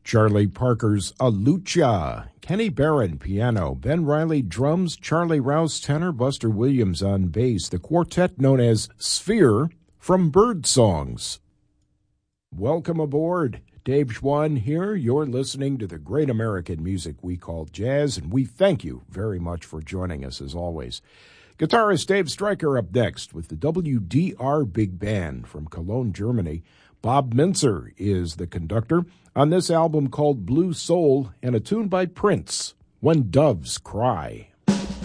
Charlie Parker's A Lucha, Kenny Barron piano, Ben Riley drums, Charlie Rouse tenor, Buster Williams on bass, the quartet known as Sphere from Bird Songs. Welcome aboard. Dave Schwann here. You're listening to the great American music we call jazz, and we thank you very much for joining us as always. Guitarist Dave Stryker up next with the WDR Big Band from Cologne, Germany. Bob Mintzer is the conductor on this album called Blue Soul and a tune by Prince, When Doves Cry.